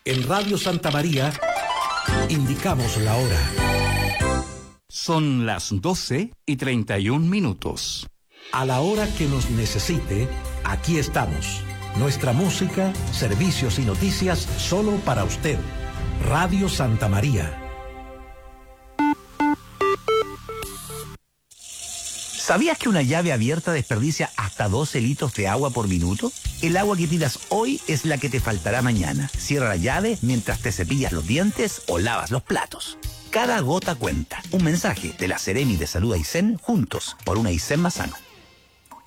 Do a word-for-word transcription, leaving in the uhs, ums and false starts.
En Radio Santa María indicamos la hora. Son las doce y treinta y un minutos. A la hora que nos necesite, aquí estamos. Nuestra música, servicios y noticias solo para usted. Radio Santa María. ¿Sabías que una llave abierta desperdicia hasta doce litros de agua por minuto? El agua que tiras hoy es la que te faltará mañana. Cierra la llave mientras te cepillas los dientes o lavas los platos. Cada gota cuenta. Un mensaje de la Seremi de Salud Aysén, juntos por un Aysén más sano.